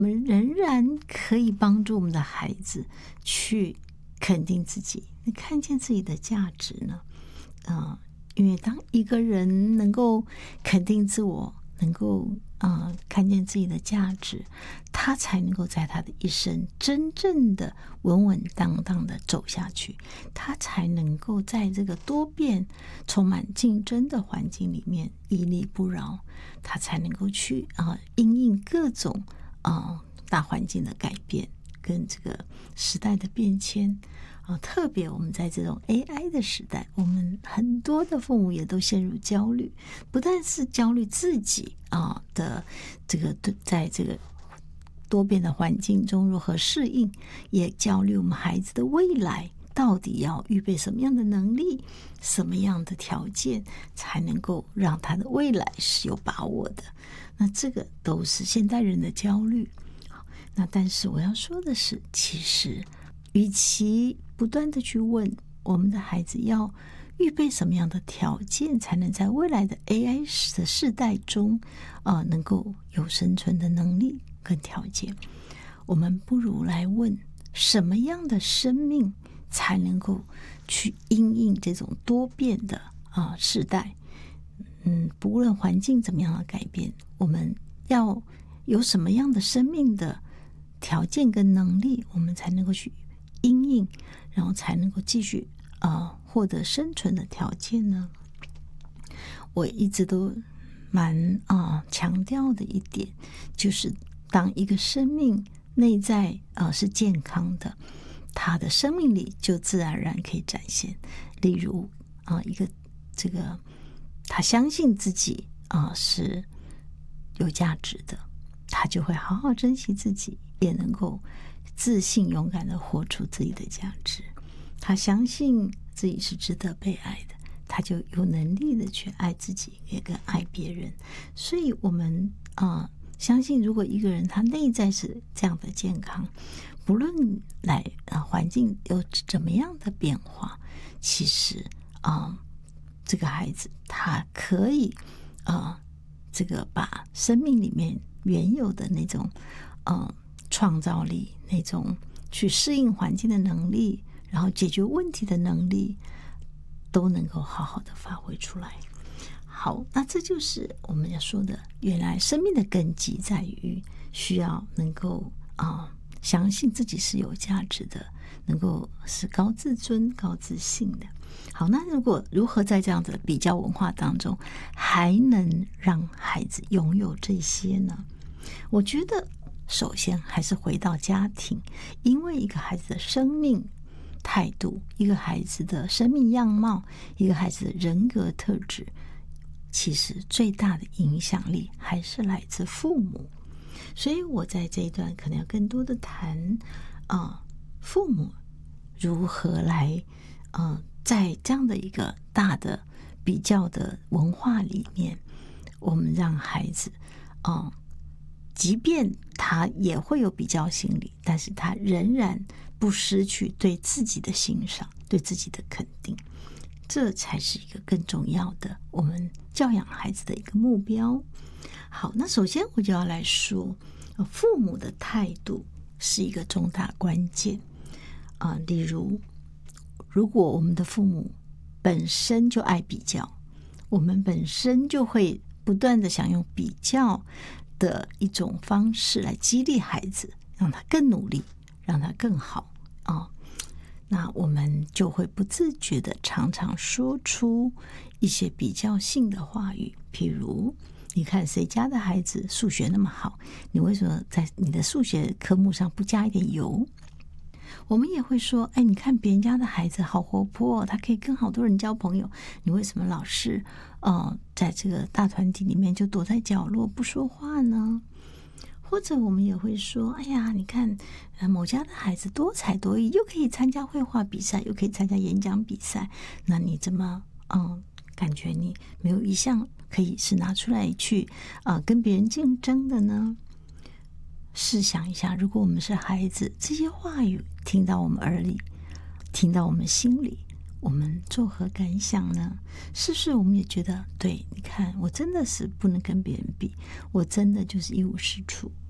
我们仍然可以帮助我们的孩子去肯定自己，你看见自己的价值呢？因为当一个人能够肯定自我，能够看见自己的价值，他才能够在他的一生真正的稳稳当当的走下去，他才能够在这个多变充满竞争的环境里面屹立不摇，他才能够去因应各种大环境的改变跟这个时代的变迁。特别我们在这种 AI 的时代，我们很多的父母也都陷入焦虑，不但是焦虑自己的这个在这个多变的环境中如何适应，也焦虑我们孩子的未来到底要预备什么样的能力，什么样的条件才能够让他的未来是有把握的。那这个都是现代人的焦虑。那但是我要说的是，其实与其不断的去问我们的孩子要预备什么样的条件才能在未来的 AI 的世代中能够有生存的能力跟条件，我们不如来问什么样的生命才能够去因应这种多变的世代。不论环境怎么样的改变，我们要有什么样的生命的条件跟能力，我们才能够去因应，然后才能够继续获得生存的条件呢？我一直都蛮强调的一点，就是当一个生命内在是健康的，他的生命力就自然而然可以展现。例如一个这个他相信自己是有价值的，他就会好好珍惜自己，也能够自信勇敢的活出自己的价值。他相信自己是值得被爱的，他就有能力的去爱自己，也跟爱别人。所以我们相信，如果一个人他内在是这样的健康，不论环境有怎么样的变化，其实这个孩子他可以这个把生命里面原有的那种创造力，那种去适应环境的能力，然后解决问题的能力，都能够好好的发挥出来。好，那这就是我们要说的，原来生命的根基在于需要能够相信自己是有价值的，能够是高自尊高自信的。好，那如何在这样的比较文化当中还能让孩子拥有这些呢？我觉得首先还是回到家庭，因为一个孩子的生命态度，一个孩子的生命样貌，一个孩子的人格特质，其实最大的影响力还是来自父母。所以我在这一段可能要更多的谈父母如何来在这样的一个大的比较的文化里面，我们让孩子即便他也会有比较心理，但是他仍然不失去对自己的欣赏，对自己的肯定。这才是一个更重要的我们教养孩子的一个目标。好，那首先我就要来说父母的态度是一个重大关键例如如果我们的父母本身就爱比较，我们本身就会不断的想用比较的一种方式来激励孩子，让他更努力，让他更好那我们就会不自觉的常常说出一些比较性的话语，譬如你看谁家的孩子数学那么好，你为什么在你的数学科目上不加一点油？我们也会说，你看别人家的孩子好活泼，他可以跟好多人交朋友，你为什么老是在这个大团体里面就躲在角落不说话呢？或者我们也会说，哎呀，你看某家的孩子多才多艺，又可以参加绘画比赛，又可以参加演讲比赛，那你怎么感觉你没有一项可以是拿出来去跟别人竞争的呢？试想一下，如果我们是孩子，这些话语听到我们耳里，听到我们心里，我们作何感想呢？是不是我们也觉得，对，你看我真的是不能跟别人比，我真的就是一无是处，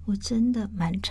我真的蛮